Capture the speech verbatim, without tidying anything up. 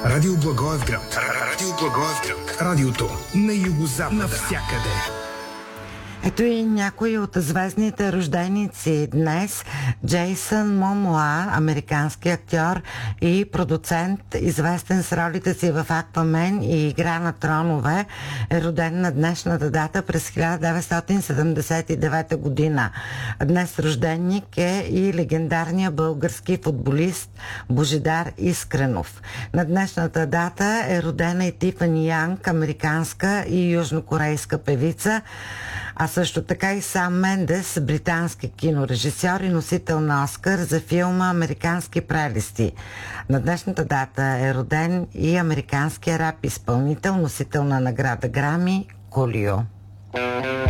Радио Благоевград. Радио Благоевград. Радиото на югозапада. Навсякъде. Ето и някои от звездните рожденици днес. Джейсън Момоа, американски актьор и продуцент, известен с ролите си в Аквамен и Игра на тронове, е роден на днешната дата през хиляда деветстотин седемдесет и девета година. Днес рожденик е и легендарният български футболист Божидар Искренов. На днешната дата е родена и Тифани Янг, американска и южнокорейска певица, а също така и Сам Мендес, британски кинорежисьор и носител на Оскар за филма «Американски прелести». На днешната дата е роден и американския рап изпълнител, носител на награда Грами, Колио.